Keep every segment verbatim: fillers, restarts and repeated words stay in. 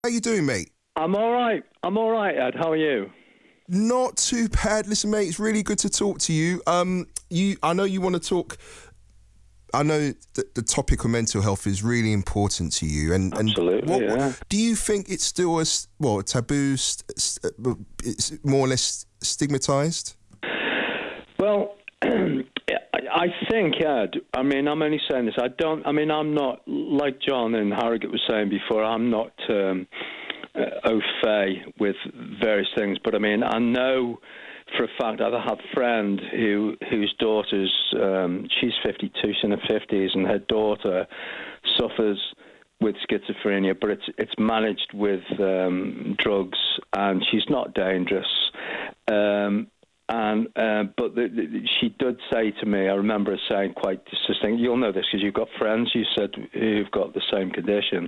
How you doing, mate? I'm all right. I'm all right, Ed. How are you? Not too bad. Listen, mate, it's really good to talk to you. Um, you, I know you want to talk. I know that the topic of mental health is really important to you, and Absolutely, and what, yeah. do you think it's still a s- well taboo? st- st- It's more or less stigmatized. Well, I think, Ed, I mean, I'm only saying this. I don't, I mean, I'm not, like John and Harrogate was saying before, I'm not um, uh, au fait with various things. But I mean, I know for a fact I have a friend who whose daughter's, um, she's fifty-two, she's in her fifties, and her daughter suffers with schizophrenia, but it's it's managed with um, drugs, and she's not dangerous. Um, And uh, but the, the, she did say to me, I remember her saying quite distinct, you'll know this because you've got friends, you said, who've got the same condition.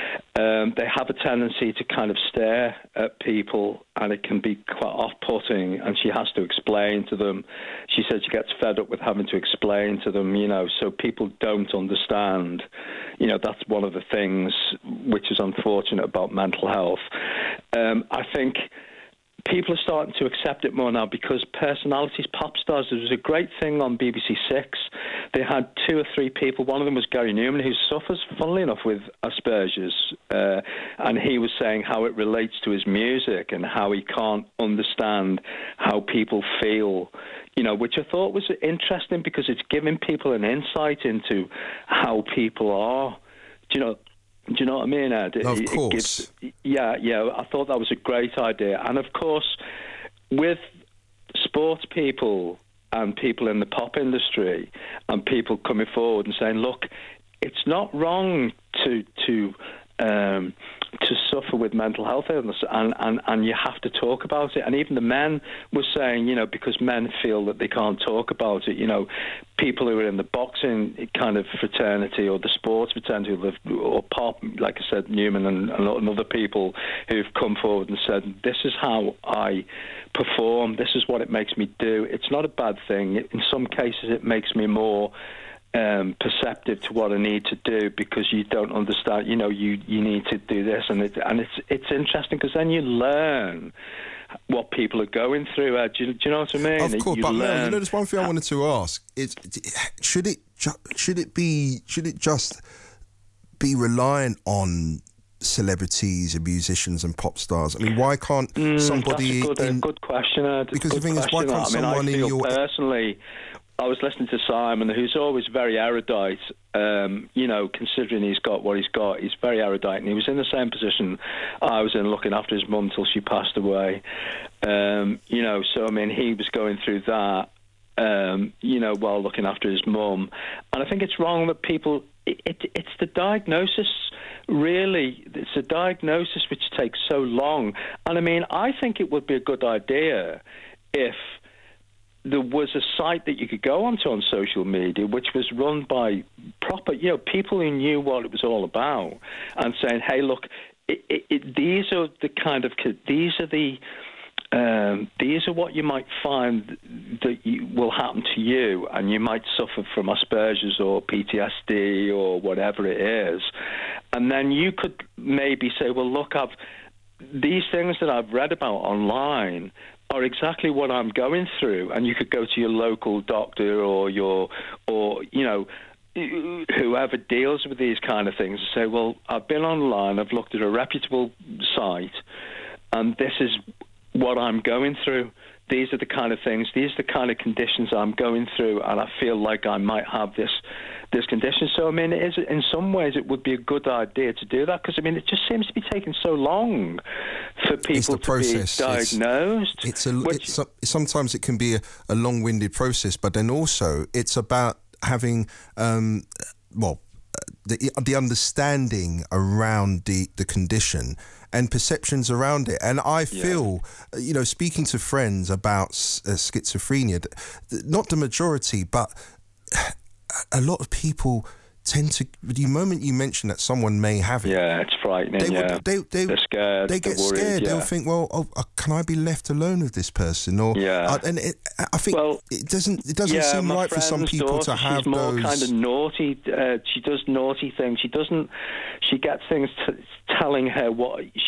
Um, they have a tendency to kind of stare at people, and it can be quite off-putting, and she has to explain to them. She said she gets fed up with having to explain to them, you know, so people don't understand. You know, that's one of the things which is unfortunate about mental health. Um, I think people are starting to accept it more now because personalities, pop stars, there was a great thing on B B C Six. They had two or three people. One of them was Gary Newman, who suffers, funnily enough, with Asperger's. Uh, and he was saying how it relates to his music and how he can't understand how people feel, you know, which I thought was interesting because it's giving people an insight into how people are. Do you know? Do you know what I mean, Ed? Of It, course. it gives, yeah, yeah. I thought that was a great idea. And, of course, with sports people and people in the pop industry and people coming forward and saying, look, it's not wrong to to um, to suffer with mental health illness, and, and, and you have to talk about it. And even the men were saying, you know, because men feel that they can't talk about it, you know, people who are in the boxing kind of fraternity or the sports fraternity or pop, like I said, Newman and, and other people who've come forward and said, this is how I perform, this is what it makes me do. It's not a bad thing. In some cases, it makes me more Um, perceptive to what I need to do because you don't understand. You know, you, you need to do this, and it, and it's it's interesting because then you learn what people are going through. Uh, do, you, do you know what I mean? Of course, you but learn... Mel, you know, there's one thing I wanted to ask. It's, should it ju- should it be should it just be reliant on celebrities and musicians and pop stars? I mean, why can't mm, somebody? That's a good, in, a good question. Uh, because good the thing question. is, why can't I mean, someone I in feel your personally. I was listening to Simon, who's always very erudite, um, you know, considering he's got what he's got. He's very erudite, and he was in the same position I was in, looking after his mum till she passed away. Um, you know, so, I mean, he was going through that, um, you know, while looking after his mum. And I think it's wrong that people... It, it, it's the diagnosis, really. It's a diagnosis which takes so long. And, I mean, I think it would be a good idea if there was a site that you could go onto on social media which was run by proper, you know, people who knew what it was all about and saying, hey, look, it, it, it, these are the kind of, these are the, um, these are what you might find that you, will happen to you, and you might suffer from Asperger's or P T S D or whatever it is. And then you could maybe say, well, look, I've, these things that I've read about online are exactly what I'm going through, and you could go to your local doctor or your, or you know, whoever deals with these kind of things and say, well, I've been online, I've looked at a reputable site, and this is what I'm going through. These are the kind of things, these are the kind of conditions I'm going through, and I feel like I might have this this condition. So, I mean, it is, in some ways it would be a good idea to do that, because, I mean, it just seems to be taking so long for people to be diagnosed. It's, it's a, which, it's a, sometimes it can be a, a long-winded process, but then also it's about having, um, well, the the understanding around the, the condition and perceptions around it. And I feel, yeah. you know, speaking to friends about uh, schizophrenia, not the majority, but a lot of people tend to, the moment you mention that someone may have it, yeah, it's frightening. they yeah, would, they, they, they're scared. They they're get worried, scared. Yeah. They'll think, well, oh, uh, can I be left alone with this person? Or Yeah. uh, and it, I think Well, it doesn't. It doesn't yeah, seem my right for some friend's people daughter, to have she's more those. kind of naughty. Uh, she does naughty things. She doesn't. She gets things t- telling her what